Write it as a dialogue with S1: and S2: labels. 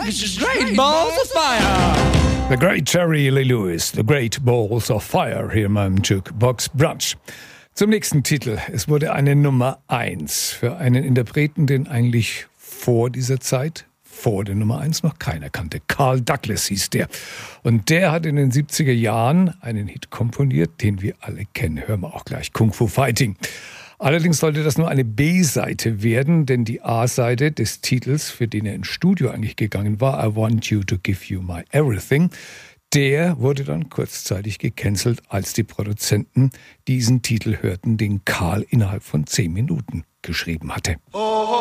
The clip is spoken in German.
S1: Great Balls of Fire.
S2: The Great Jerry Lee Lewis, The Great Balls of Fire, hier in meinem Jukebox Brunch. Zum nächsten Titel. Es wurde eine Nummer 1 für einen Interpreten, den eigentlich vor dieser Zeit, vor der Nummer 1 noch keiner kannte. Carl Douglas hieß der. Und der hat in den 70er Jahren einen Hit komponiert, den wir alle kennen. Hören wir auch gleich. Kung Fu Fighting. Allerdings sollte das nur eine B-Seite werden, denn die A-Seite des Titels, für den er ins Studio eigentlich gegangen war, I Want You to Give You My Everything, der wurde dann kurzzeitig gecancelt, als die Produzenten diesen Titel hörten, den Karl innerhalb von 10 Minuten geschrieben hatte.